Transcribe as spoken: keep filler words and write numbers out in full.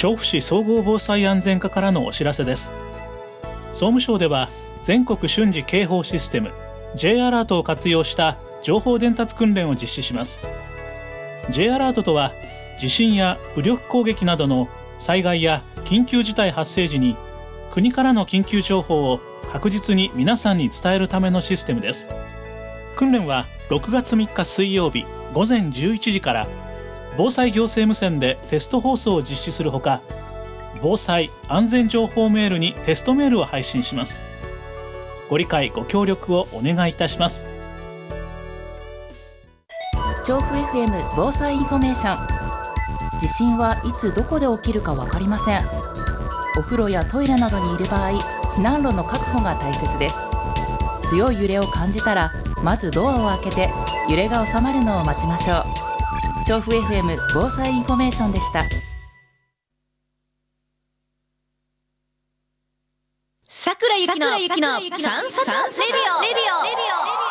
調布市総合防災安全課からのお知らせです。総務省では全国瞬時警報システム J アラートを活用した情報伝達訓練を実施します。 J アラートとは地震や武力攻撃などの災害や緊急事態発生時に国からの緊急情報を確実に皆さんに伝えるためのシステムです。訓練はろくがつみっか水曜日ごぜんじゅういちじから防災行政無線でテスト放送を実施するほか、防災安全情報メールにテストメールを配信します。ご理解ご協力をお願いいたします。 調布 エフエム 防災インフォメーション。地震はいつどこで起きるか分かりません。お風呂やトイレなどにいる場合、避難路の確保が大切です。強い揺れを感じたらまずドアを開けて揺れが収まるのを待ちましょう。調布 エフエム 防災インフォメーションでした。 桜ゆきのサンサンレディオ